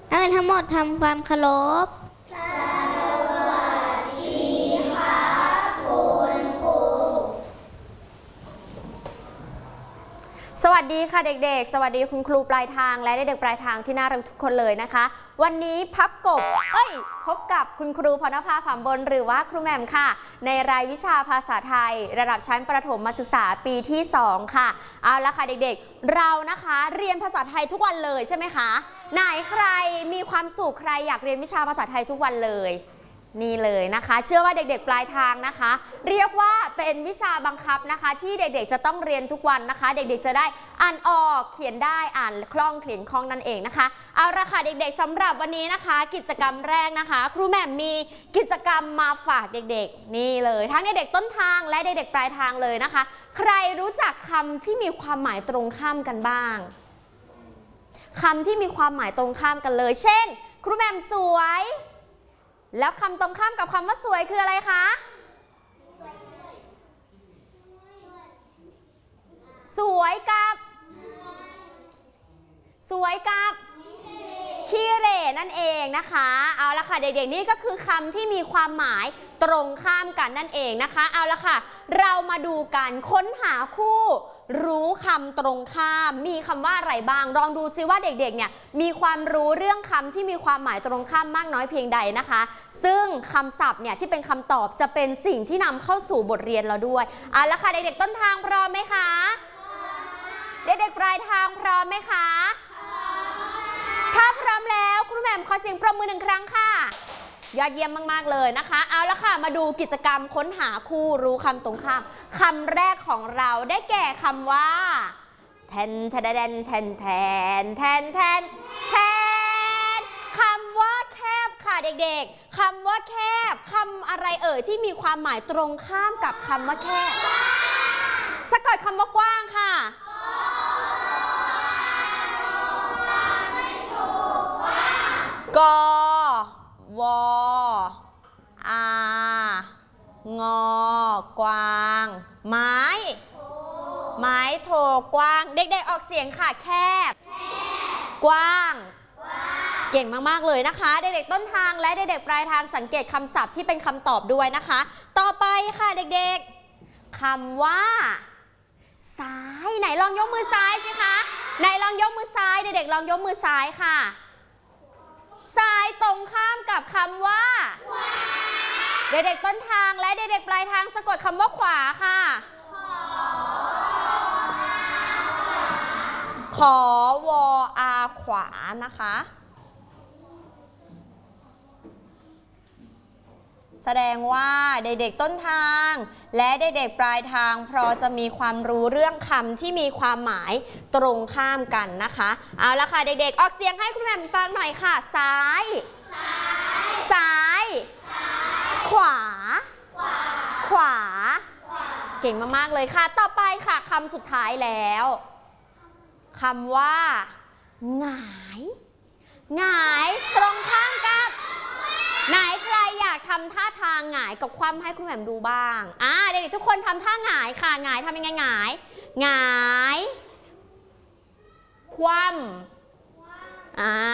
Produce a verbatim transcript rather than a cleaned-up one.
นักเรียนทั้งหมดทำความเคารพสวัสดีครับคุณครูสวัสดีค่ะเด็กๆสวัสดีคุณครูปลายทางและเด็กๆปลายทางที่น่ารักทุกคนเลยนะคะวันนี้พับกบเอ้ยพบกับคุณครูพรณภาผามบนหรือว่าครูแหม่มค่ะในรายวิชาภาษาไทยระดับชั้นประถมศึกษาปีที่สองค่ะเอาละค่ะเด็กๆเรานะคะเรียนภาษาไทยทุกวันเลยใช่ไหมคะไหนใครมีความสุขใครอยากเรียนวิชาภาษาไทยทุกวันเลยนี่เลยนะคะเชื่อว่าเด็กๆปลายทางนะคะเรียกว่าเป็นวิชาบังคับนะคะที่เด็กๆจะต้องเรียนทุกวันนะคะเด็กๆจะได้อ่านออกเขียนได้อ่านคล่องเขียนคล่องนั่นเองนะคะเอาละค่ะเด็กๆสำหรับวันนี้นะคะกิจกรรมแรกนะคะครูแหม่มมีกิจกรรมมาฝากเด็กๆนี่เลยทั้งเด็กๆต้นทางและเด็กๆปลายทางเลยนะคะใครรู้จักคำที่มีความหมายตรงข้ามกันบ้างคำที่มีความหมายตรงข้ามกันเลยเช่นครูแหม่มสวยแล้วคำตรงข้ามกับคำว่าสวยคืออะไรคะสวยกับสวยกับขี้เหร่นั่นเองนะคะเอาละค่ะเด็กๆนี่ก็คือคำที่มีความหมายตรงข้ามกันนั่นเองนะคะเอาละค่ะเรามาดูกันค้นหาคู่รู้คำตรงข้ามมีคำว่าอะไรบ้างลองดูซิว่าเด็กๆเนี่ยมีความรู้เรื่องคำที่มีความหมายตรงข้ามมากน้อยเพียงใดนะคะซึ่งคำศัพท์เนี่ยที่เป็นคำตอบจะเป็นสิ่งที่นำเข้าสู่บทเรียนเราด้วยเอาละค่ะเด็กๆต้นทางพร้อมไหมคะเด็กๆปลายทางพร้อมไหมคะถ้าพร้อมแล้วครูแหม่มขอเสียงปรบมือหนึ่งครั้งค่ะยอดเยี่ยมมากๆเลยนะคะเอาละค่ะมาดูกิจกรรมค้นหาคู่รู้คำตรงข้ามคำแรกของเราได้แก่คำว่าแทนแทนแทนแทนแทนแทนแทนแทนคำว่าแคบค่ะเด็กๆคำว่าแคบคำอะไรเอ่ยที่มีความหมายตรงข้ามกับคำว่าแคบสะกดคำว่ากว้างค่ะกวอางอกวางไม้ไม้โทกว้างเด็กๆออกเสียงค่ะแคบกว้างเก่งมากๆเลยนะคะเด็กๆต้นทางและเด็กๆปลายทางสังเกตคำศัพท์ที่เป็นคำตอบด้วยนะคะต่อไปค่ะเด็กๆคำว่าซ้ายไหนลองยกมือซ้ายสิคะไหนลองยกมือซ้ายเด็กๆลองยกมือซ้ายค่ะซ้ายตรงข้ามกับคำว่าเด็กๆต้นทางและเด็กๆปลายทางสะกดคำว่าขวาค่ะขอวออาขวานะคะแสดงว่าเด็กๆต้นทางและเด็กๆปลายทางพอจะมีความรู้เรื่องคำที่มีความหมายตรงข้ามกันนะคะเอาละค่ะเด็กๆออกเสียงให้คุณแม่ฟังหน่อยค่ะซ้ายซ้ายขวาขวาเก่งมากๆเลยค่ะต่อไปค่ะคำสุดท้ายแล้วคำว่าหงายหงายตรงข้ามกับไหนใครอยากทำท่าทางหงายกับคว่ำให้คุณแหม่มดูบ้างอ่าเด็กๆทุกคนทำท่าหงายค่ะหงายทำยังไงหงายหงายคว่ำอ่า